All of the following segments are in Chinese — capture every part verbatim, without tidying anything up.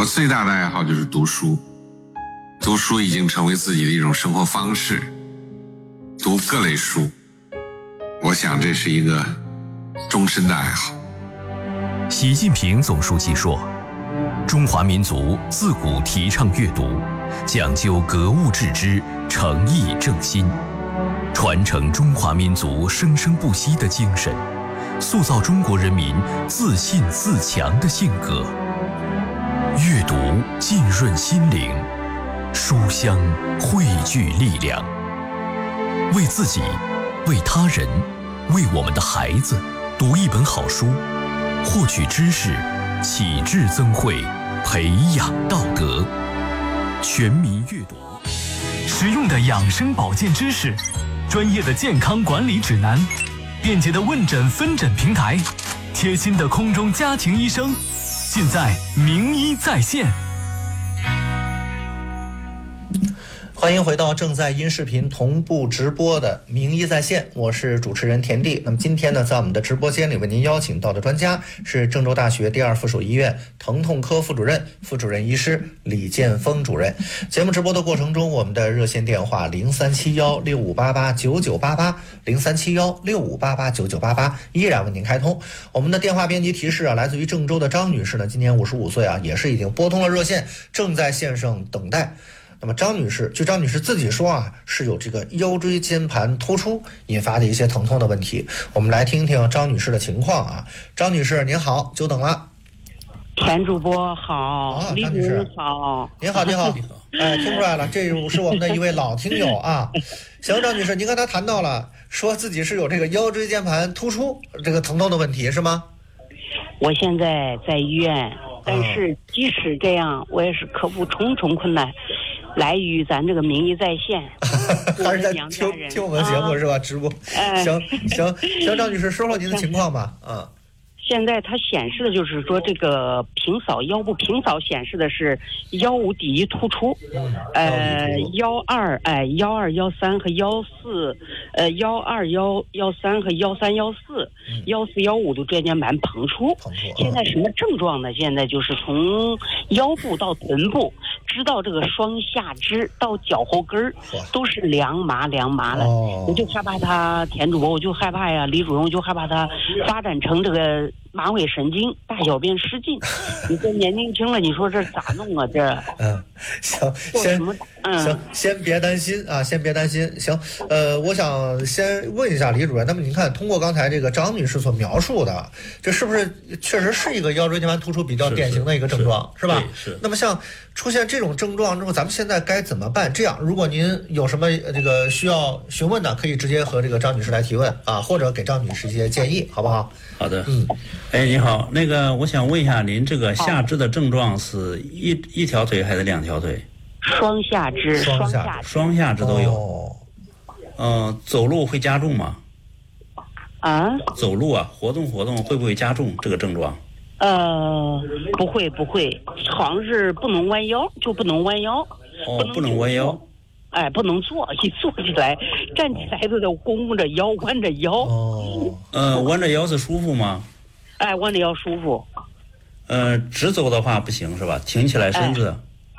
最大的爱好就是读书，读书已经成为自己的一种生活方式，读各类书，我想这是一个终身的爱好。 习近平总书记说，中华民族自古提倡阅读，讲究格物致知，诚意正心，传承中华民族生生不息的精神，塑造中国人民自信自强的性格。阅读浸润心灵，书香汇聚力量。为自己，为他人，为我们的孩子，读一本好书，获取知识，启智增慧，培养道德。全民阅读， 实用的养生保健知识，专业的健康管理指南，便捷的问诊分诊平台，贴心的空中家庭医生，尽在名医在线。 欢迎回到正在音视频同步直播的名医在线，我是主持人田地。那么今天呢，在我们的直播间里为您邀请到的专家是郑州大学第二附属医院疼痛科副主任、副主任医师李建峰主任。节目直播的过程中，我们的热线电话零三七幺六五八八九九八八零三七幺六五八八九九八八依然为您开通。我们的电话编辑提示啊，来自于郑州的张女士呢，今年五十五岁啊，也是已经拨通了热线，正在线上等待。那么张女士，据张女士自己说啊，是有这个腰椎间盘突出引发的一些疼痛的问题。我们来听听张女士的情况啊。张女士您好，久等了。 田主播好， 啊， 李主任好。 您好，您好。哎，听出来了，这是我们的一位老听友啊。行，张女士，您刚才谈到了，说自己是有这个腰椎间盘突出这个疼痛的问题，是吗？ 我现在在医院，但是即使这样，我也是克服重重困难。来于咱这个名医在线， 还是在听听我们节目、啊、是吧？直播，哎、行行行，张女士说说您的情况吧。嗯， 现在它显示的就是说这个平扫腰部平扫显示的是腰五第一突出，嗯、呃幺二哎幺二幺三和幺四呃幺二幺幺三和幺三幺四幺四幺五的椎间盘膨出。膨出现在什么症状呢？现在就是从腰部到臀部。直到这个双下肢到脚后跟儿都是凉麻凉麻的、哦、我就害怕他田主播我就害怕呀李主任我就害怕他发展成这个马尾神经大小便失禁你这年龄轻了你说这咋弄啊这嗯行先嗯行先别担心啊先别担心行呃我想先问一下李主任，那么您看通过刚才这个张女士所描述的，这是不是确实是一个腰椎间盘突出比较典型的一个症状 是, 是, 是吧？ 是。 那么像出现这种症状之后，咱们现在该怎么办？这样，如果您有什么这个需要询问的，可以直接和这个张女士来提问啊，或者给张女士一些建议，好不好？ 好的，嗯，哎，你好，那个我想问一下，您这个下肢的症状是一一条腿还是两条腿？ 双下肢， 双下肢， 双下肢都有。哦。嗯、呃，走路会加重吗？ 啊？ 走路啊，活动活动会不会加重这个症状？ 呃，不会不会，好像是不能弯腰，就不能弯腰。 哦，不能弯腰。 哎，不能坐，一坐起来，站起来都得弓着腰，弯着腰。 哦。呃，弯着腰是舒服吗？ 哎，弯着腰舒服。 呃，直走的话不行是吧？挺起来身子。 哎、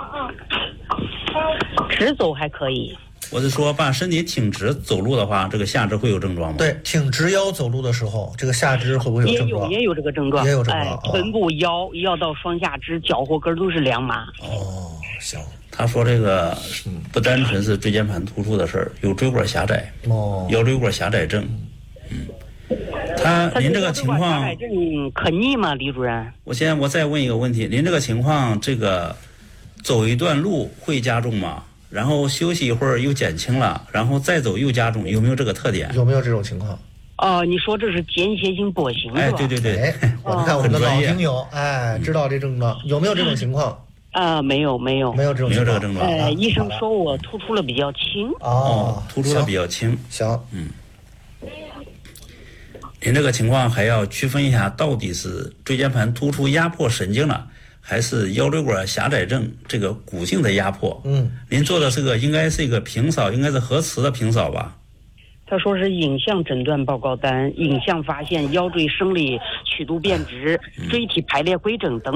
直走还可以。 我是说，把身体挺直走路的话，这个下肢会有症状吗？ 对，挺直腰走路的时候，这个下肢会不会有症状？ 也有，也有这个症状， 也有症状。 哎，臀部、腰、腰到双下肢、脚后跟都是凉麻。 哦，行。 他说这个不单纯是椎间盘突出的事儿，有椎管狭窄， 哦， 腰椎管狭窄症。嗯，他您这个情况， 狭窄症可逆吗，李主任？ 我先我再问一个问题，您这个情况，这个走一段路会加重吗？然后休息一会儿又减轻了，然后再走又加重，有没有这个特点？ 有没有这种情况？ 哦、呃，你说这是间歇性跛行哎，对对对， 哎，我们看我们的老听友，哎，知道这症状，有没有这种情况？ 啊、呃，没有没有没有这种没有这个症状。 呃，医生说我突出了比较轻。 哦，突出了比较轻。 行， 嗯。您这个情况还要区分一下，到底是椎间盘突出压迫神经了，还是腰椎管狭窄症这个骨性的压迫？ 嗯， 您做的这个应该是一个平扫，应该是核磁的平扫吧？ 他说是影像诊断报告单，影像发现腰椎生理曲度变直、椎体排列规整等。